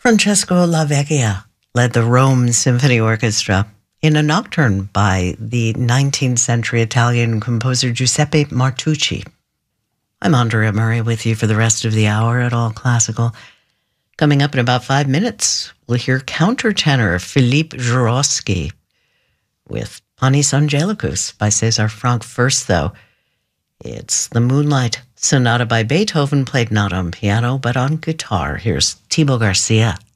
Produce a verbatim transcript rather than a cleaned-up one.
Francesco La Vecchia led the Rome Symphony Orchestra in a nocturne by the nineteenth century Italian composer Giuseppe Martucci. I'm Andrea Murray with you for the rest of the hour at All Classical. Coming up in about five minutes, we'll hear countertenor Philippe Jurovsky with Panis Angelicus by César Franck. First, though, it's the Moonlight Sonata by Beethoven, played not on piano, but on guitar. Here's Thibaut Garcia.